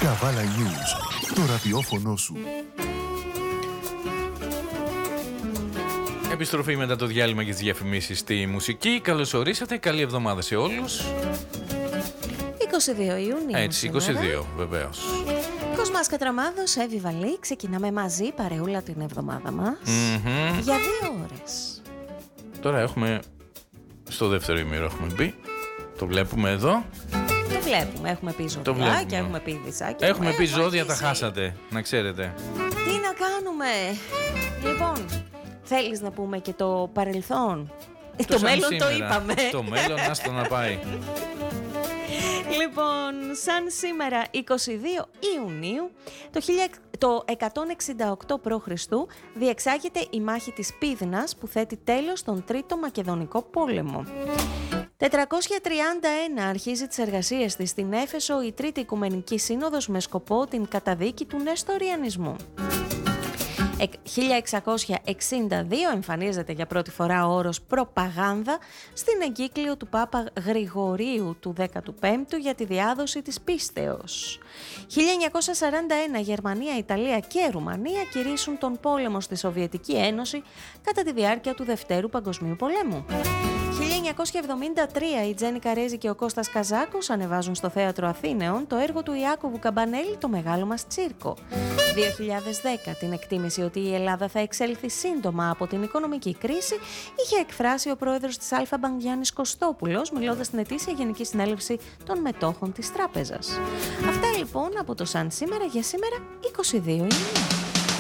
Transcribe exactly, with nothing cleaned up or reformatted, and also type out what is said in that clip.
Καβάλα News, το ραδιόφωνο σου. Επιστροφή μετά το διάλειμμα και τις διαφημίσεις στη μουσική. Καλώς ορίσατε, καλή εβδομάδα σε όλους. είκοσι δύο Ιουνίου. Έτσι, είκοσι δύο βεβαίως. Κοσμάς Κατραμάδος, Εύη Βαλή. Ξεκινάμε μαζί παρεούλα την εβδομάδα μας Mm-hmm. για δύο ώρες. Τώρα έχουμε, στο δεύτερο ημίρο έχουμε μπει. Το βλέπουμε εδώ. Το βλέπουμε, έχουμε πει ζωδιάκια, έχουμε πει δισάκια. Έχουμε πει ζώδια, τα χάσατε, να ξέρετε. Τι να κάνουμε. Λοιπόν, θέλεις να πούμε και το παρελθόν? Το, το μέλλον σήμερα. Το είπαμε. Το μέλλον, άστο να πάει. Λοιπόν, σαν σήμερα είκοσι δύο Ιουνίου, το, χίλια, το εκατόν εξήντα οκτώ π.Χ. διεξάγεται η μάχη της Πύδνας που θέτει τέλος στον Τρίτο Μακεδονικό Πόλεμο. τετρακόσια τριάντα ένα αρχίζει τις εργασίες της στην Έφεσο η Τρίτη Οικουμενική Σύνοδος με σκοπό την καταδίκη του Νεστοριανισμού. χίλια εξακόσια εξήντα δύο εμφανίζεται για πρώτη φορά ο όρος προπαγάνδα στην εγκύκλιο του Πάπα Γρηγορίου του δέκατου πέμπτου για τη διάδοση της πίστεως. χίλια εννιακόσια σαράντα ένα Γερμανία, Ιταλία και Ρουμανία κηρύσσουν τον πόλεμο στη Σοβιετική Ένωση κατά τη διάρκεια του Δευτέρου Παγκοσμίου Πολέμου. χίλια εννιακόσια εβδομήντα τρία η Τζένι Καρέζη και ο Κώστας Καζάκος ανεβάζουν στο Θέατρο Αθήνεων το έργο του Ιάκωβου Καμπανέλη «Το Μεγάλο Μας Τσίρκο». δύο χιλιάδες δέκα την εκτίμηση ότι η Ελλάδα θα εξέλθει σύντομα από την οικονομική κρίση είχε εκφράσει ο πρόεδρος της Αλφα Μπανκ Γιάννης Κωστόπουλος μιλώντας στην ετήσια Γενική Συνέλευση των Μετόχων της Τράπεζας. Αυτά λοιπόν από το Σαν σήμερα για σήμερα είκοσι δύο Ιουνίου.